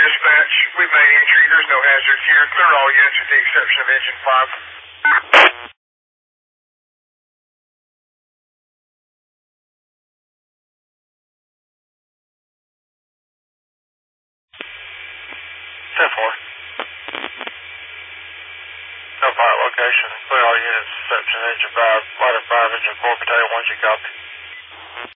dispatch. We've made entry. There's no hazards here. Clear all units with the exception of engine 5. 10-4. No fire location. Clear all units exception engine 5. Ladder 5, engine 4, battalion 1, you copy.